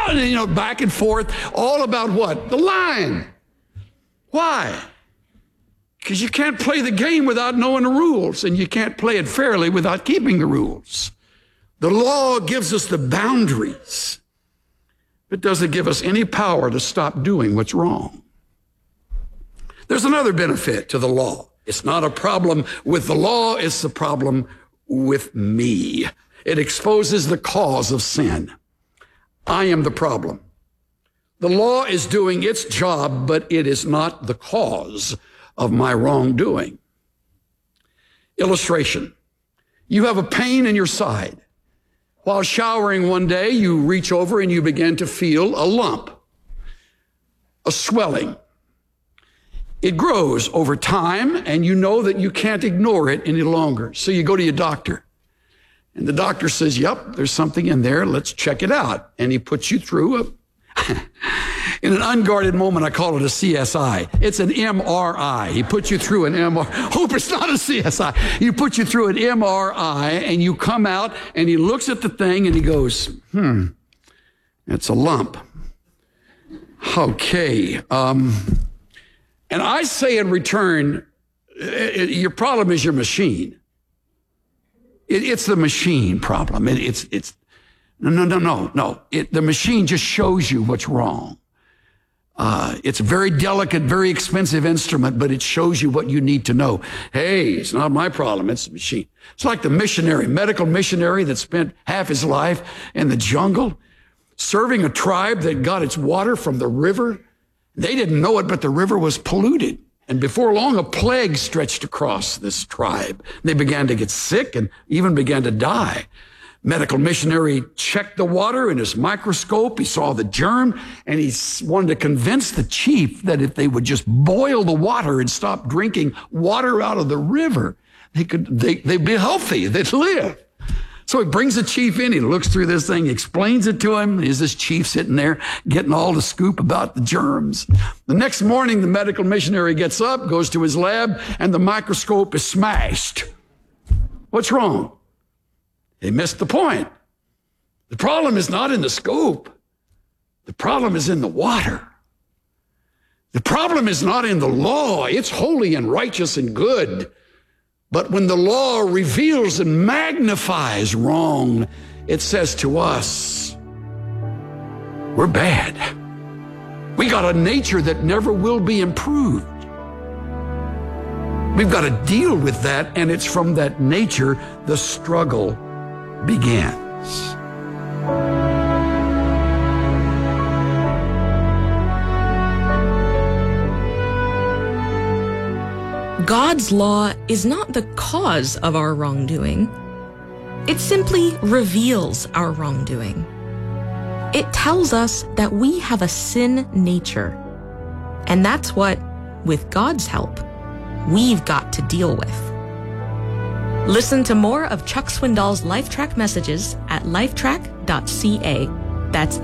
back and forth, all about what? The line. Why? Because you can't play the game without knowing the rules, and you can't play it fairly without keeping the rules. The law gives us the boundaries, but doesn't give us any power to stop doing what's wrong. There's another benefit to the law. It's not a problem with the law, it's the problem with me. It exposes the cause of sin. I am the problem. The law is doing its job, but it is not the cause of my wrongdoing. Illustration. You have a pain in your side. While showering one day, you reach over and you begin to feel a lump, a swelling. It grows over time, and you know that you can't ignore it any longer. So you go to your doctor. And the doctor says, yep, there's something in there. Let's check it out. And he puts you through in an unguarded moment, I call it a CSI. It's an MRI. He puts you through an MRI. Hope it's not a CSI. He puts you through an MRI, and you come out, and he looks at the thing, and he goes, it's a lump. Okay. And I say in return, your problem is your machine. It's the machine problem. No. The machine just shows you what's wrong. It's a very delicate, very expensive instrument, but it shows you what you need to know. Hey, it's not my problem. It's the machine. It's like the medical missionary that spent half his life in the jungle, serving a tribe that got its water from the river. They didn't know it, but the river was polluted. And before long, a plague stretched across this tribe. They began to get sick and even began to die. Medical missionary checked the water in his microscope. He saw the germ, and he wanted to convince the chief that if they would just boil the water and stop drinking water out of the river, they'd be healthy, they'd live. So he brings the chief in, he looks through this thing, he explains it to him. Here's this chief sitting there getting all the scoop about the germs. The next morning, the medical missionary gets up, goes to his lab, and the microscope is smashed. What's wrong? They missed the point. The problem is not in the scope. The problem is in the water. The problem is not in the law. It's holy and righteous and good. But when the law reveals and magnifies wrong, it says to us, we're bad. We got a nature that never will be improved. We've got to deal with that, and it's from that nature the struggle begins. God's law is not the cause of our wrongdoing. It simply reveals our wrongdoing. It tells us that we have a sin nature. And that's what, with God's help, we've got to deal with. Listen to more of Chuck Swindoll's LifeTrack messages at lifetrack.ca. That's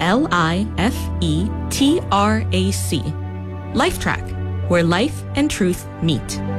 LIFETRAC. LifeTrack, where life and truth meet.